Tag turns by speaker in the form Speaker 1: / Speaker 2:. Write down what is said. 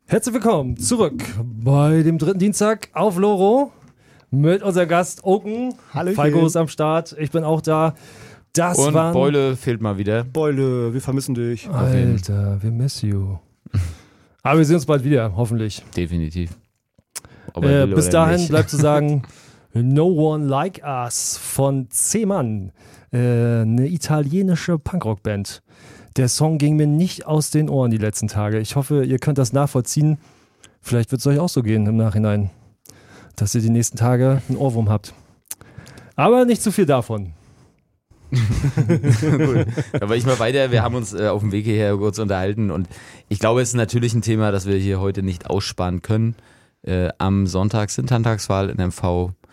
Speaker 1: Herzlich willkommen zurück bei dem dritten Dienstag auf Loro mit unserem Gast Oken.
Speaker 2: Hallöchen.
Speaker 1: Falco ist am Start, ich bin auch da.
Speaker 3: Und Beule fehlt mal wieder.
Speaker 2: Beule, wir vermissen dich.
Speaker 1: Alter, wir miss you. Aber wir sehen uns bald wieder, hoffentlich.
Speaker 3: Definitiv.
Speaker 1: Bis dahin bleibt zu sagen, No One Like Us von C-Mann, eine italienische Punkrock-Band. Der Song ging mir nicht aus den Ohren die letzten Tage. Ich hoffe, ihr könnt das nachvollziehen. Vielleicht wird es euch auch so gehen im Nachhinein, dass ihr die nächsten Tage einen Ohrwurm habt. Aber nicht zu viel davon.
Speaker 3: Gut. Aber ich mal weiter, wir haben uns auf dem Weg hierher kurz unterhalten und ich glaube, es ist natürlich ein Thema, das wir hier heute nicht aussparen können. Am Sonntag sind Landtagswahl in MV.